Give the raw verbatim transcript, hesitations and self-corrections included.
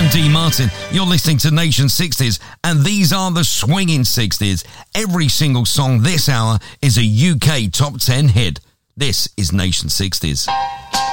I'm Dean Martin. You're listening to Nation sixties, and these are the swinging sixties. Every single song this hour is a U K top ten hit. This is Nation sixties.